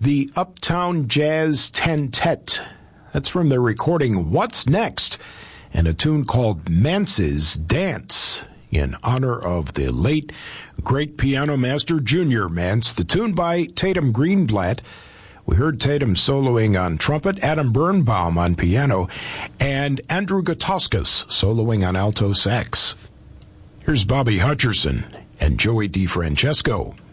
the Uptown Jazz Tentet. That's from their recording What's Next, and a tune called Mance's Dance in honor of the late great piano master Junior Mance. The tune by Tatum Greenblatt. We heard Tatum soloing on trumpet, Adam Birnbaum on piano, and Andrew Gutowskis soloing on alto sax. Here's Bobby Hutcherson and Joey DeFrancesco.